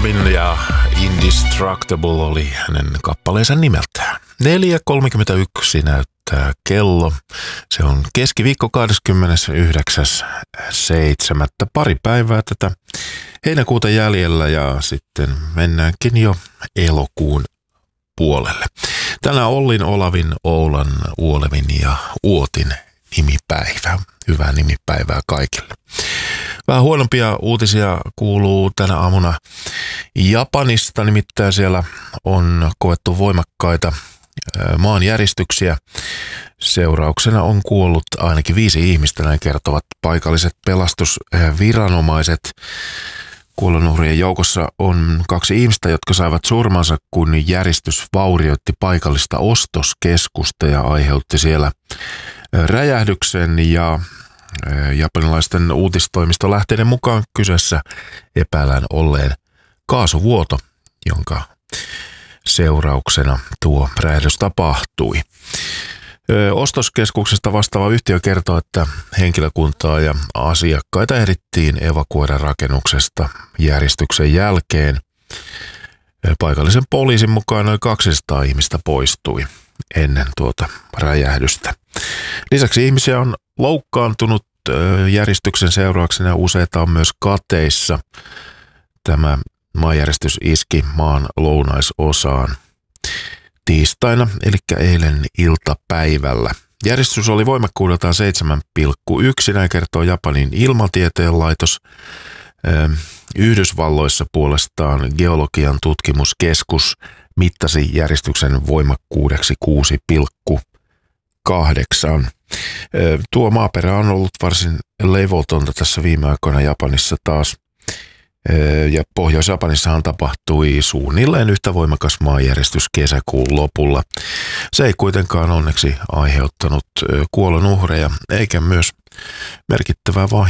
Robin ja Indestructible oli hänen kappaleensa nimeltään. 4.31 näyttää kello. Se on keskiviikko 29.7. Pari päivää tätä heinäkuuta jäljellä ja sitten mennäänkin jo elokuun puolelle. Tänään Ollin, Olavin, Oulan, Uolevin ja Uotin nimipäivä. Hyvää nimipäivää kaikille. Vähän huonompia uutisia kuuluu tänä aamuna Japanista, nimittäin siellä on koettu voimakkaita maanjäristyksiä. Seurauksena on kuollut ainakin 5 ihmistä, näin kertovat paikalliset pelastusviranomaiset. Kuolonuhrien joukossa on 2 ihmistä, jotka saivat surmansa, kun järistys vaurioitti paikallista ostoskeskusta ja aiheutti siellä räjähdyksen ja japanilaisten uutistoimistolähteiden mukaan kyseessä epäillään olleen kaasuvuoto, jonka seurauksena tuo räjähdys tapahtui. Ostoskeskuksesta vastaava yhtiö kertoo, että henkilökuntaa ja asiakkaita ehdittiin evakuoida rakennuksesta järjestyksen jälkeen. Paikallisen poliisin mukaan noin 200 ihmistä poistui ennen tuota räjähdystä. Lisäksi ihmisiä on loukkaantunut järjestyksen seurauksena ja useita on myös kateissa. Tämä maanjäristys iski maan lounaisosaan tiistaina, eli eilen iltapäivällä. Järjestys oli voimakkuudeltaan 7,1, näin kertoo Japanin ilmatieteen laitos. Yhdysvalloissa puolestaan geologian tutkimuskeskus mittasi järjestyksen voimakkuudeksi 6,8. Tuo maaperä on ollut varsin levotonta tässä viime aikoina Japanissa taas. Ja Pohjois-Japanissahan tapahtui suunnilleen yhtä voimakas maanjäristys kesäkuun lopulla. Se ei kuitenkaan onneksi aiheuttanut kuolonuhreja eikä myös merkittävää vahinkoa.